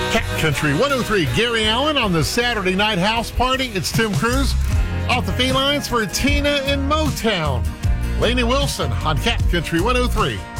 Cat Country 103, Gary Allen on the Saturday Night House Party. It's Tim Cruz off the felines for Tina in Motown. Lainey Wilson on Cat Country 103.